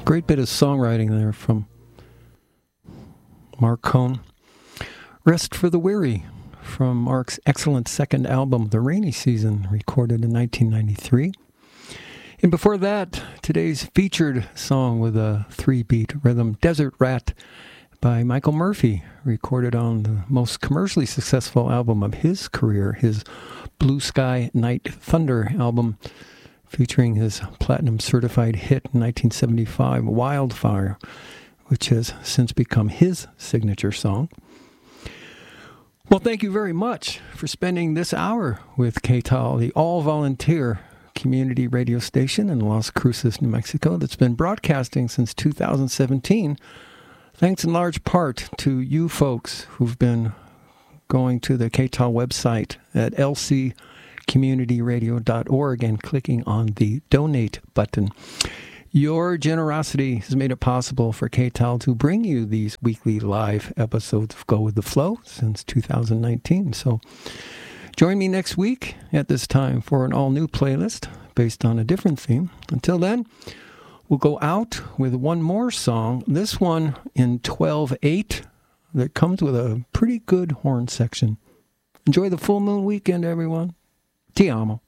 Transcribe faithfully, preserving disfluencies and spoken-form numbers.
Great bit of songwriting there from Mark Cohn. Rest for the Weary from Mark's excellent second album, The Rainy Season, recorded in nineteen ninety-three. And before that, today's featured song with a three-beat rhythm, Desert Rat, by Michael Murphy, recorded on the most commercially successful album of his career, his Blue Sky Night Thunder album, featuring his platinum-certified hit in nineteen seventy-five, Wildfire, which has since become his signature song. Well, thank you very much for spending this hour with K T A L, the all-volunteer community radio station in Las Cruces, New Mexico, that's been broadcasting since two thousand seventeen, thanks in large part to you folks who've been going to the K T A L website at L C community radio dot org and clicking on the donate button. Your generosity has made it possible for K T A L to bring you these weekly live episodes of Go With The Flow since two thousand nineteen. So join me next week at this time for an all-new playlist based on a different theme. Until then, we'll go out with one more song, this one in twelve eight, that comes with a pretty good horn section. Enjoy the full moon weekend, everyone. Ti amo.